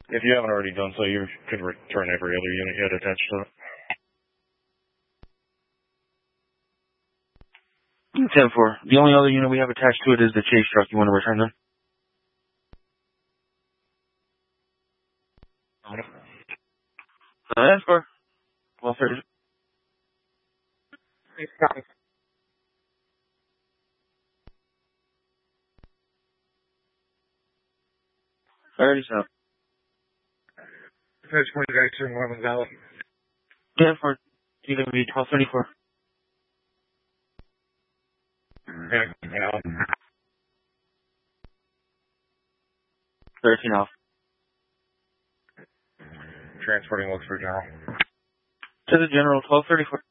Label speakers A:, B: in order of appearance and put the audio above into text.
A: If you haven't already done so, you could return every other unit you had attached to it.
B: 10-4. The only other unit we have attached to it is the chase truck. You want to return them? That's for 12:30. Already so.
A: That's 20 guys turn 11 valid.
B: 10-4. It's going to be 12:34.
A: Yeah.
B: 13 off.
A: Transporting looks for general.
B: To the general, 12:34.